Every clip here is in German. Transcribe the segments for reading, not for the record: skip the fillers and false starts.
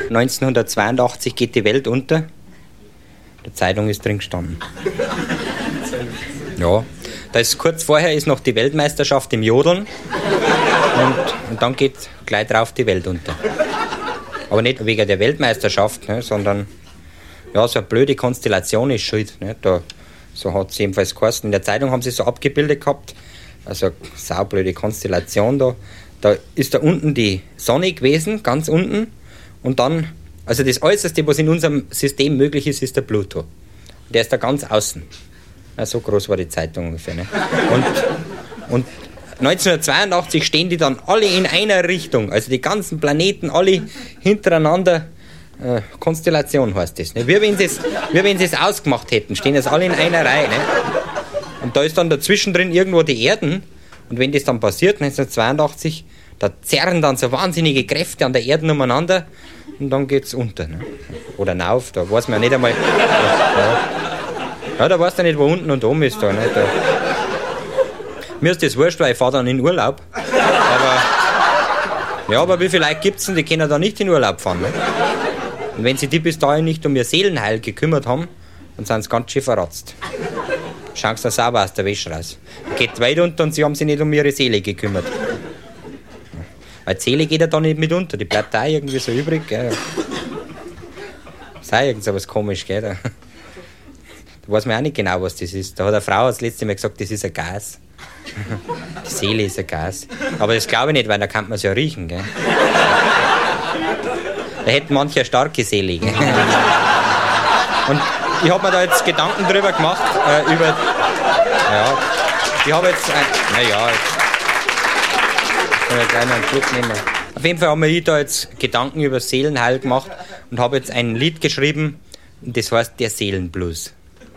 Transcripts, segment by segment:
1982 geht die Welt unter. Der Zeitung ist drin gestanden. Ja, da ist kurz vorher ist noch die Weltmeisterschaft im Jodeln und dann geht gleich drauf die Welt unter. Aber nicht wegen der Weltmeisterschaft, ne, sondern ja, so eine blöde Konstellation ist schuld. Ne, so hat es jedenfalls geheißen. In der Zeitung haben sie so abgebildet gehabt, also eine saublöde Konstellation da. Da ist da unten die Sonne gewesen, ganz unten, und dann, also das Äußerste, was in unserem System möglich ist, ist der Pluto. Der ist da ganz außen. Ja, so groß war die Zeitung ungefähr. Ne? Und 1982 stehen die dann alle in einer Richtung, also die ganzen Planeten alle hintereinander. Konstellation heißt das. Ne? Wie wenn sie es ausgemacht hätten, stehen jetzt alle in einer Reihe. Ne? Und da ist dann dazwischen drin irgendwo die Erden. Und wenn das dann passiert, 1982, da zerren dann so wahnsinnige Kräfte an der Erde umeinander und dann geht's unter. Ne? Oder rauf, da weiß man ja nicht einmal. Ja, da weißt du nicht, wo unten und oben ist. Da, ne? Mir ist das wurscht, weil ich fahre dann in Urlaub. Aber wie viele Leute gibt es denn, die können da nicht in Urlaub fahren? Ne? Und wenn sie die bis dahin nicht um ihr Seelenheil gekümmert haben, dann sind sie ganz schön verratzt. Schauen sie dann sauber aus der Wäsche raus. Geht die Welt unter und sie haben sich nicht um ihre Seele gekümmert. Weil die Seele geht ja da nicht mit unter, die bleibt da irgendwie so übrig. Gell? Das ist auch irgend so was komisch, gell? Da weiß man auch nicht genau, was das ist. Da hat eine Frau das letzte Mal gesagt, das ist ein Gas. Die Seele ist ein Gas. Aber das glaube ich nicht, weil da kann man es ja riechen. Gell? Da hätten manche eine starke Seele. Gell? Und ich habe mir da jetzt Gedanken drüber gemacht, ich habe jetzt, Auf jeden Fall habe ich da jetzt Gedanken über Seelenheil gemacht und habe jetzt ein Lied geschrieben, das heißt Der Seelenblues.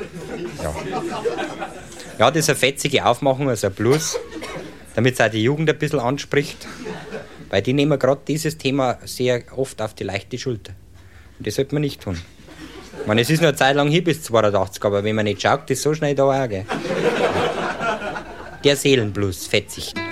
Ja, das ist eine fetzige Aufmachung, also ein Blues, damit es auch die Jugend ein bisschen anspricht, weil die nehmen gerade dieses Thema sehr oft auf die leichte Schulter. Und das sollte man nicht tun. Ich meine, es ist nur eine Zeit lang hier bis 82, aber wenn man nicht schaut, ist so schnell da auch, gell? Der Seelenblues, fetzig.